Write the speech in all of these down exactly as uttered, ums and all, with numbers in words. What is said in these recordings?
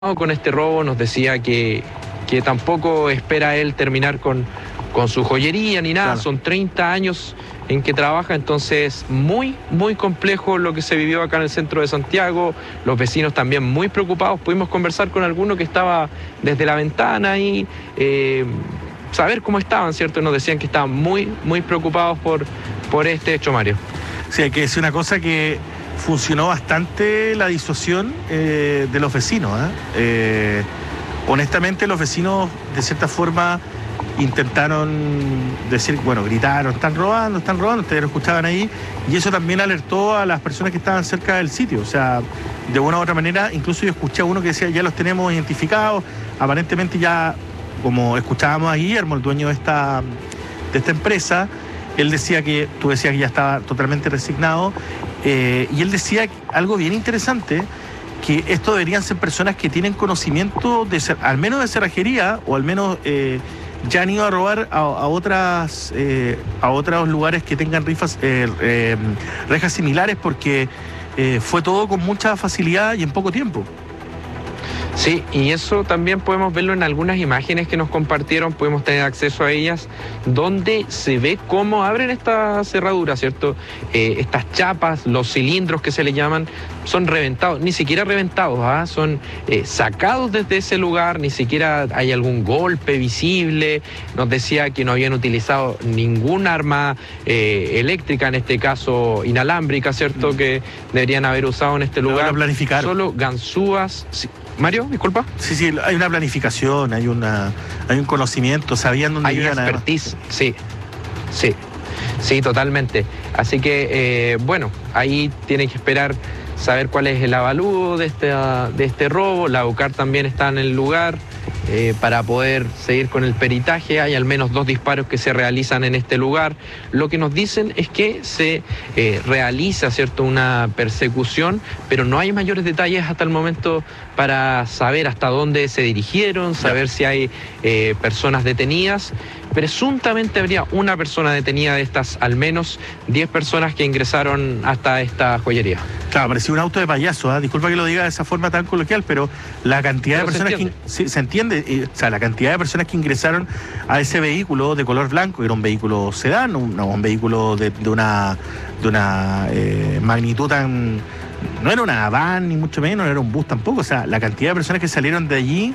con este robo, nos decía que, que tampoco espera él terminar con, con su joyería ni nada, claro. Son treinta años en que trabaja, entonces muy, muy complejo lo que se vivió acá en el centro de Santiago, los vecinos también muy preocupados, pudimos conversar con alguno que estaba desde la ventana y eh, saber cómo estaban, ¿cierto? Nos decían que estaban muy, muy preocupados por, por este hecho, Mario. Sí, hay que decir una cosa que funcionó bastante la disuasión eh, de los vecinos. ¿eh? Eh, honestamente, los vecinos, de cierta forma, intentaron decir, bueno, gritaron, están robando, están robando, ustedes lo escuchaban ahí, y eso también alertó a las personas que estaban cerca del sitio. O sea, de una u otra manera, incluso yo escuché a uno que decía, ya los tenemos identificados, aparentemente ya, como escuchábamos a Guillermo, el dueño de esta, de esta empresa, él decía que, tú decías que ya estaba totalmente resignado, eh, y él decía algo bien interesante, que esto deberían ser personas que tienen conocimiento de ser, al menos de cerrajería, o al menos eh, ya han ido a robar a, a otras eh, a otros lugares que tengan rifas, eh, eh, rejas similares, porque eh, fue todo con mucha facilidad y en poco tiempo. Sí, y eso también podemos verlo en algunas imágenes que nos compartieron, podemos tener acceso a ellas, donde se ve cómo abren esta cerradura, ¿cierto? Eh, estas chapas, los cilindros que se le llaman, son reventados, ni siquiera reventados, ¿ah? Son eh, sacados desde ese lugar, ni siquiera hay algún golpe visible. Nos decía que no habían utilizado ningún arma eh, eléctrica, en este caso inalámbrica, ¿cierto? Mm. Que deberían haber usado en este lugar. Lo planificaron. Solo ganzúas. Sí. Mario, disculpa. Sí, sí, hay una planificación, hay una, hay un conocimiento, sabían dónde hay iban. Hay una expertise, sí, sí, sí, totalmente. Así que, eh, bueno, ahí tiene que esperar saber cuál es el avalúo de este, de este robo. La UCAR también está en el lugar eh, para poder seguir con el peritaje. Hay al menos dos disparos que se realizan en este lugar. Lo que nos dicen es que se eh, realiza, ¿cierto?, una persecución, pero no hay mayores detalles hasta el momento para saber hasta dónde se dirigieron, saber si hay eh, personas detenidas. Presuntamente habría una persona detenida de estas, al menos diez personas que ingresaron hasta esta joyería. Claro, parecía un auto de payaso, ¿eh? Disculpa que lo diga de esa forma tan coloquial, pero la cantidad pero de personas que... Sí, se entiende, eh, o sea, la cantidad de personas que ingresaron a ese vehículo de color blanco, era un vehículo sedán, un, no, un vehículo de, de una, de una eh, magnitud tan... No era una van, ni mucho menos, no era un bus tampoco. O sea, la cantidad de personas que salieron de allí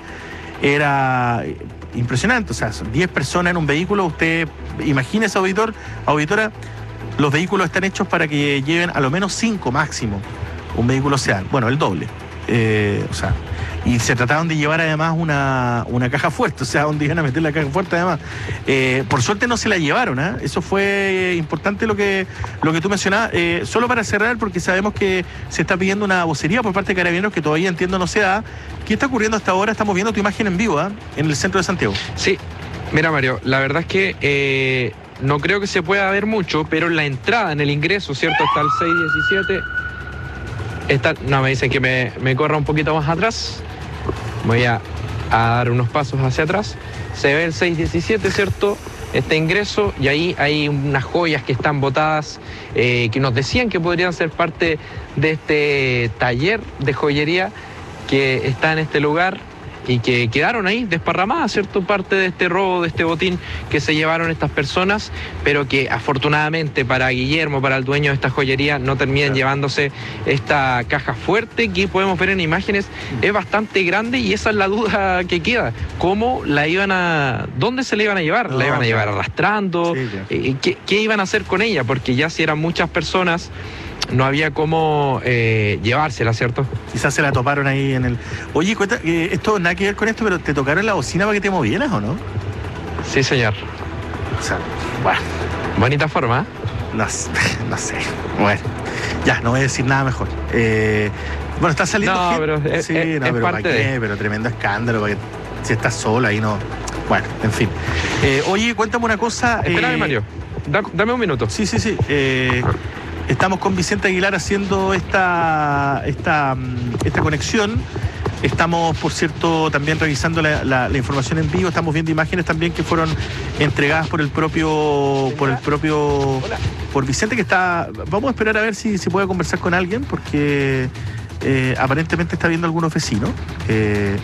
era impresionante. O sea, diez personas en un vehículo. Usted imagínese, auditor, auditora, los vehículos están hechos para que lleven a lo menos cinco máximo. Un vehículo sedán, bueno, el doble. Eh, o sea, y se trataban de llevar además una, una caja fuerte, o sea, donde iban a meter la caja fuerte además. Eh, por suerte no se la llevaron, ¿eh? Eso fue importante lo que, lo que tú mencionabas. Eh, solo para cerrar, porque sabemos que se está pidiendo una vocería por parte de Carabineros, que todavía entiendo no se da. ¿Qué está ocurriendo hasta ahora? Estamos viendo tu imagen en vivo, ¿eh? En el centro de Santiago. Sí, mira, Mario, la verdad es que eh, no creo que se pueda ver mucho, pero en la entrada, en el ingreso, ¿cierto? Está el seis diecisiete. Está, no, me dicen que me, me corra un poquito más atrás. Voy a, a dar unos pasos hacia atrás. Se ve el seis diecisiete, ¿cierto? Este ingreso, y ahí hay unas joyas que están botadas, eh, que nos decían que podrían ser parte de este taller de joyería que está en este lugar y que quedaron ahí desparramadas, ¿cierto? Parte de este robo, de este botín que se llevaron estas personas, pero que afortunadamente para Guillermo, para el dueño de esta joyería, no terminan claro. llevándose esta caja fuerte que podemos ver en imágenes. Es bastante grande y esa es la duda que queda. ¿Cómo la iban a... ¿Dónde se la iban a llevar? No, ¿la iban a llevar arrastrando? Sí, claro. eh, ¿qué, ¿Qué iban a hacer con ella? Porque ya si eran muchas personas, no había cómo eh, llevársela, ¿cierto? Quizás se la toparon ahí en el... Oye, cuenta, eh, esto nada que ver con esto, pero ¿te tocaron la bocina para que te movieras o no? Sí, señor. O sea, bueno. Bonita forma, ¿eh? No, no sé. Bueno, ya, no voy a decir nada mejor. Eh, bueno, está saliendo... No, gente. pero es, sí, es, no, es pero parte ¿para qué? de... Pero tremendo escándalo, para que si estás sola ahí no... Bueno, en fin. Eh, oye, cuéntame una cosa... Espérame, eh... Mario. Da, dame un minuto. Sí, sí, sí. Eh... Estamos con Vicente Aguilar haciendo esta, esta, esta conexión. Estamos, por cierto, también revisando la, la, la información en vivo. Estamos viendo imágenes también que fueron entregadas por el propio, por el propio, por Vicente, que está. Vamos a esperar a ver si se puede conversar con alguien, porque eh, aparentemente está viendo algunos vecinos. Eh,